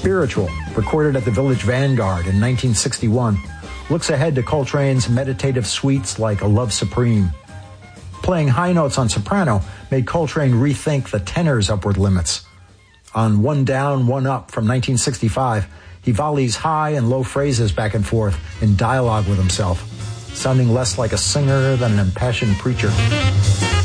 Spiritual, recorded at the Village Vanguard in 1961, looks ahead to Coltrane's meditative suites like A Love Supreme. Playing high notes on soprano made Coltrane rethink the tenor's upward limits. On One Down, One Up from 1965, he volleys high and low phrases back and forth in dialogue with himself, sounding less like a singer than an impassioned preacher.